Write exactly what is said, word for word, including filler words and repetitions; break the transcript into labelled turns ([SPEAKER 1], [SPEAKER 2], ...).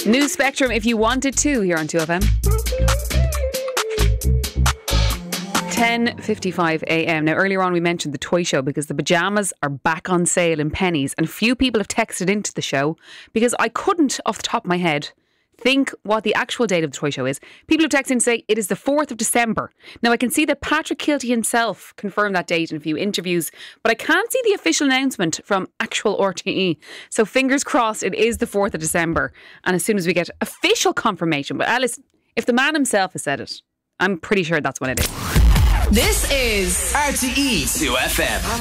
[SPEAKER 1] New Spectrum if you wanted to here on two F M. ten fifty-five a m. Now earlier on we mentioned the toy show because the pyjamas are back on sale in Pennies, and a few people have texted into the show because I couldn't off the top of my head think what the actual date of the toy show is. People have texted in to say it is the fourth of December. Now I can see that Patrick Kilty himself confirmed that date in a few interviews, but I can't see the official announcement from actual R T E. So fingers crossed it is the fourth of December, and as soon as we get official confirmation, but Alice, if the man himself has said it, I'm pretty sure that's when it is.
[SPEAKER 2] This is
[SPEAKER 3] R T E two F M.